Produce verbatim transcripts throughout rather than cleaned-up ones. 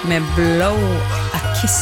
med Blow a Kiss.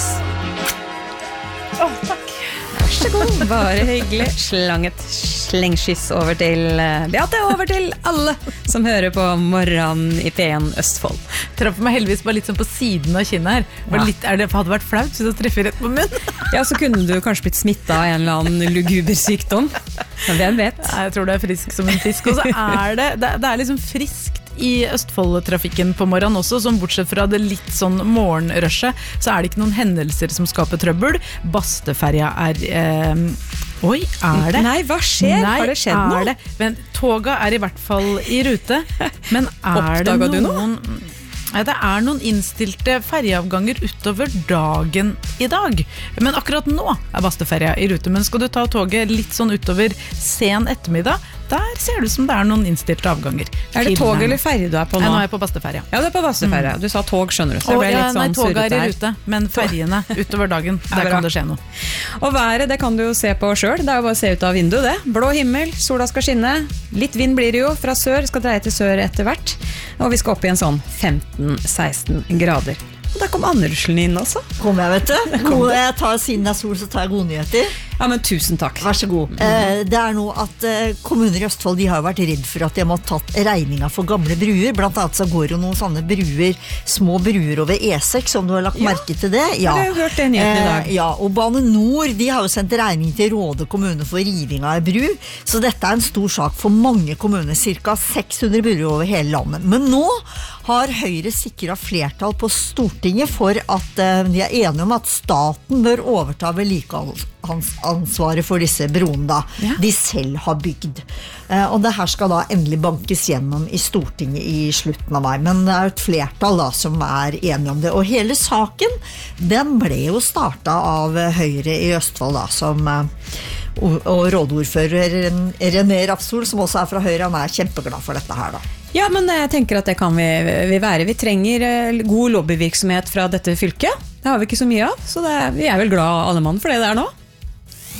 Åh, oh, takk. Vær så god, bare hyggelig. Slang et slengskyss over til uh, Beate, over til alle som hører på Morgen i P en Østfold. Traff meg heldigvis bare litt sånn på siden av kinnet her. Var litt, er det hadde vært flaut hvis jeg treffer rett på munnen? Ja, så kunne du kanskje blitt smittet av en eller annen luguber sykdom. Men hvem vet? Nei, jeg tror det er frisk som en fisk. Og så er det, det, det er liksom friskt i Østfold-trafikken på morgenen også, som bortsett fra det litt sånn morgenrushet, så er det ikke noen hendelser som skaper trøbbel. Basteferja er... Eh, oi, er det? Nei, hva skjer? Nei, har det skjedd noe? Det? Men toga er i hvert fall i rute. Men er det Oppdaget noen... Ja, det er noen innstilte ferjeavganger utover dagen i dag. Men akkurat nå er Basteferja i rute. Men skal du ta toget litt sånn utover sen ettermiddag, der ser det ut som det er noen innstilte avganger. Er det tog eller ferje du er på nå? Nei, nå er jeg på Basteferja. Ja, det er på Basteferja. Du sa tog, skjønner du. Så jeg ble Åh, ja, litt sånn nei, toget er i surret rute, men ferjene utover dagen, der kan det skje noe. Og været, det kan du jo se på selv. Det er jo bare å se ut av vinduet, det. Blå himmel, sola skal skinne. Litt vind blir det jo fra sør, skal dreie til sør etter hvert. Og vi skal opp i en sånn femten seksten grader. Og der kom Andersen inn også. Kom jeg, vet du. God, jeg tar, siden det er sol, så tar jeg gode nyheter. Ja, men tusen takk. Vær så god. Eh, det er noe at eh, kommuner i Østfold, de har jo vært redd for at de har måttet tatt regninga for gamle bruer. Blant annet så går jo noen sånne bruer, små bruer over E seks, om du har lagt Ja, merke til det. Ja, jeg har jo hørt det i nyheten i dag. Eh, ja, og Bane Nor, de har jo sendt regning til Råde kommune for riving av bru. Så dette er en stor sak for mange kommuner, cirka seks hundre bruer over hele landet. Men nå har Høyre sikret flertall på Stortinget for at uh, de er enige om at staten bør overta vedlikeholdsansvaret for disse broene da, ja. de selv har bygd. Uh, og det her skal da endelig bankes gjennom i Stortinget i slutten av mai, men det er et flertall da som er enige om det. Og hele saken, den ble jo startet av Høyre i Østfold da, som... Uh, og, og rådordfører René Rapsol, som også er fra Høyre, han er kjempeglad for dette her da. Ja, men jeg tenker at det kan vi, vi være. Vi trenger god lobbyvirksomhet fra dette fylket. Det har vi ikke så mye av, så det, vi er vel glad alle mann for det der nå.